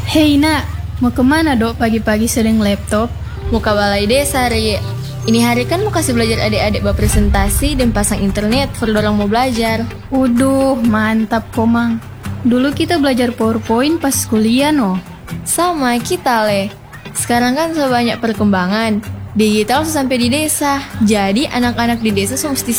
Hei nak, mau kemana dok pagi-pagi sedang laptop? Mau ke balai desa, Ri. Ini hari kan mau kasih belajar adik-adik buat presentasi dan pasang internet for dorang mau belajar. Uduh, mantap komang. Dulu kita belajar PowerPoint pas kuliah no. Sama kita, Le. Sekarang kan sudah banyak perkembangan. Digital sudah sampai di desa. Jadi anak-anak di desa mesti